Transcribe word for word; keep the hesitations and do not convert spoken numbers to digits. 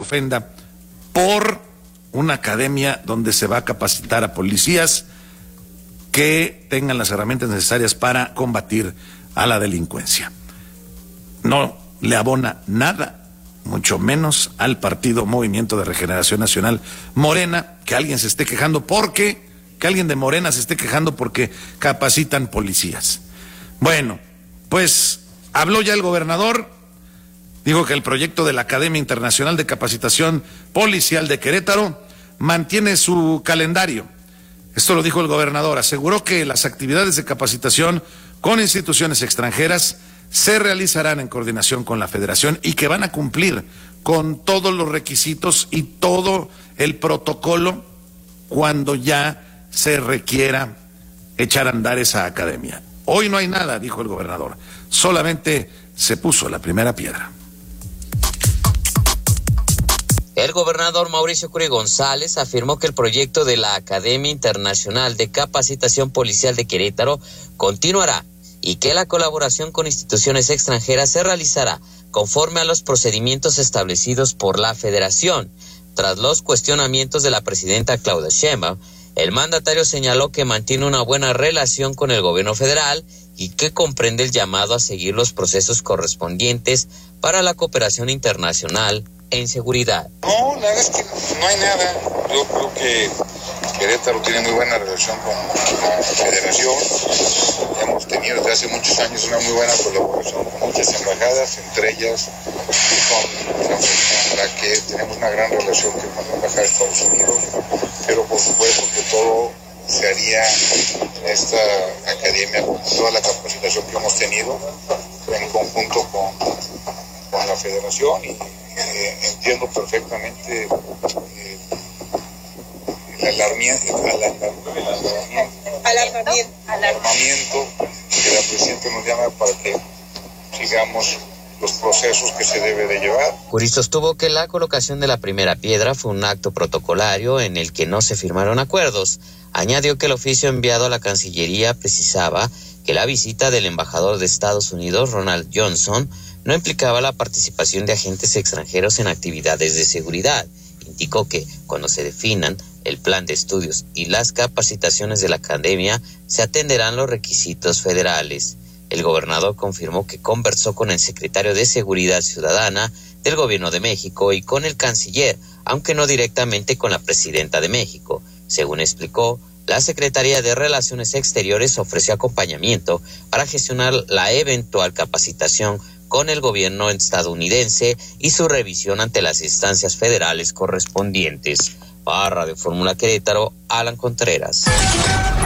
ofenda por una academia donde se va a capacitar a policías que tengan las herramientas necesarias para combatir a la delincuencia. No le abona nada, mucho menos al partido Movimiento de Regeneración Nacional Morena, que alguien se esté quejando porque, que alguien de Morena se esté quejando porque capacitan policías. Bueno, pues habló ya el gobernador, dijo que el proyecto de la Academia Internacional de Capacitación Policial de Querétaro mantiene su calendario. Esto lo dijo el gobernador, aseguró que las actividades de capacitación con instituciones extranjeras se realizarán en coordinación con la Federación y que van a cumplir con todos los requisitos y todo el protocolo cuando ya se requiera echar a andar esa academia. Hoy no hay nada, dijo el gobernador, solamente se puso la primera piedra. El gobernador Mauricio Curi González afirmó que el proyecto de la Academia Internacional de Capacitación Policial de Querétaro continuará y que la colaboración con instituciones extranjeras se realizará conforme a los procedimientos establecidos por la Federación. Tras los cuestionamientos de la presidenta Claudia Sheinbaum, el mandatario señaló que mantiene una buena relación con el gobierno federal y que comprende el llamado a seguir los procesos correspondientes para la cooperación internacional en seguridad. No, la verdad es que no hay nada. Yo creo que Querétaro tiene muy buena relación con la Federación. Hemos tenido desde hace muchos años una muy buena colaboración con muchas embajadas, entre ellas con la, con la que tenemos una gran relación que con la Embajada de Estados Unidos, pero por supuesto que todo se haría en esta academia con toda la capacitación que hemos tenido en conjunto con, con la Federación y eh, entiendo perfectamente eh, el alarmiento, alarmiento, alarmiento que la Presidenta nos llama para que sigamos los procesos que se debe de llevar. Curi sostuvo que la colocación de la primera piedra fue un acto protocolario en el que no se firmaron acuerdos. Añadió que el oficio enviado a la Cancillería precisaba que la visita del embajador de Estados Unidos, Ronald Johnson, no implicaba la participación de agentes extranjeros en actividades de seguridad. Indicó que cuando se definan el plan de estudios y las capacitaciones de la academia, se atenderán los requisitos federales. El gobernador confirmó que conversó con el secretario de Seguridad Ciudadana del Gobierno de México y con el canciller, aunque no directamente con la presidenta de México. Según explicó, la Secretaría de Relaciones Exteriores ofreció acompañamiento para gestionar la eventual capacitación con el gobierno estadounidense y su revisión ante las instancias federales correspondientes. Para Radio Fórmula Querétaro, Alan Contreras.